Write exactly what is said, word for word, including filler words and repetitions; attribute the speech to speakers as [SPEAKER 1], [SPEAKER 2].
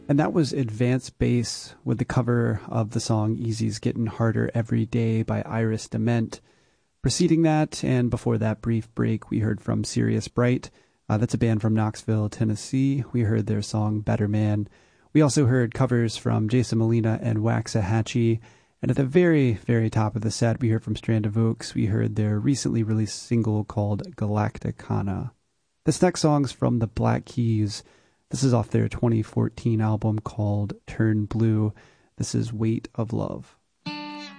[SPEAKER 1] And that was Advanced Bass with the cover of the song Easy's Getting Harder Every Day by Iris Dement. Preceding that, and before that brief break, we heard from Sirius Bright. Uh, that's a band from Knoxville, Tennessee. We heard their song Better Man. We also heard covers from Jason Molina and Waxahachie. And at the very, very top of the set, we heard from Strand of Oaks. We heard their recently released single called Galacticana. This next song's from the Black Keys. This is off their twenty fourteen album called Turn Blue. This is Weight of Love.